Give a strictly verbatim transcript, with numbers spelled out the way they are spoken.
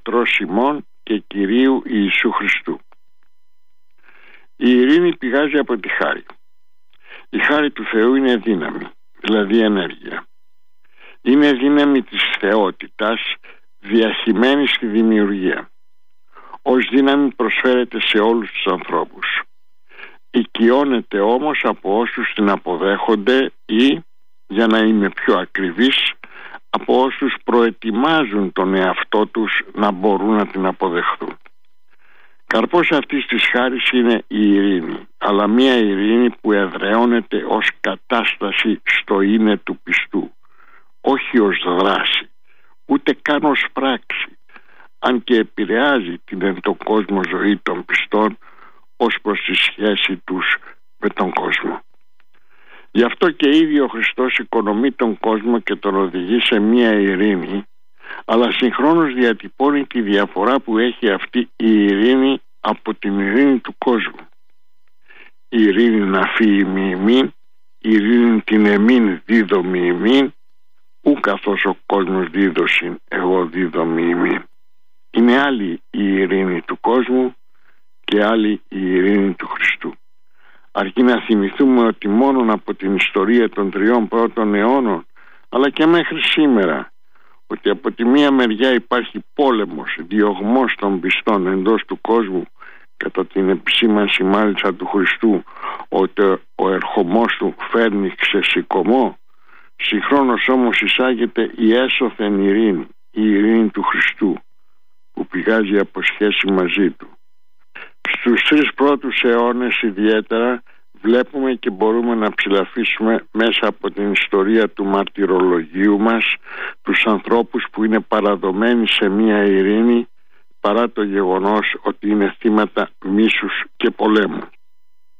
πατρός ημών και Κυρίου Ιησού Χριστού. Η ειρήνη πηγάζει από τη χάρη. Η χάρη του Θεού είναι δύναμη, δηλαδή ενέργεια. Είναι δύναμη της θεότητας διαχυμένη στη δημιουργία. Ως δύναμη προσφέρεται σε όλους τους ανθρώπους. Οικειώνεται όμως από όσους την αποδέχονται ή, για να είμαι πιο ακριβής, από όσους προετοιμάζουν τον εαυτό τους να μπορούν να την αποδεχθούν. Καρπός αυτής της χάρης είναι η ειρήνη, αλλά μια ειρήνη που εδραιώνεται ως κατάσταση στο είναι του πιστού, όχι ως δράση, ούτε καν ως πράξη, αν και επηρεάζει την εν τον κόσμο ζωή των πιστών ως προς τη σχέση τους με τον κόσμο. Γι' αυτό και ήδη ο Χριστός οικονομεί τον κόσμο και τον οδηγεί σε μια ειρήνη, αλλά συγχρόνως διατυπώνει τη διαφορά που έχει αυτή η ειρήνη από την ειρήνη του κόσμου. Η ειρήνη να φύγει μη ημίν, η ειρήνη την εμήν δίδομη ημίν, ου καθώς ο κόσμος δίδωσιν εγώ δίδομη ημίν. Είναι άλλη η ειρήνη του κόσμου και άλλη η ειρήνη του Χριστού. Αρκεί να θυμηθούμε ότι μόνον από την ιστορία των τριών πρώτων αιώνων, αλλά και μέχρι σήμερα, ότι από τη μία μεριά υπάρχει πόλεμος, διωγμός των πιστών εντός του κόσμου, κατά την επισήμανση μάλιστα του Χριστού ότι ο ερχομός του φέρνει ξεσηκωμό, συγχρόνως όμως εισάγεται η έσωθεν ειρήνη, η ειρήνη του Χριστού, που πηγάζει από σχέση μαζί του. Στους τρεις πρώτους αιώνες ιδιαίτερα βλέπουμε και μπορούμε να ψηλαφίσουμε μέσα από την ιστορία του μαρτυρολογίου μας τους ανθρώπους που είναι παραδομένοι σε μια ειρήνη παρά το γεγονός ότι είναι θύματα μίσους και πολέμου.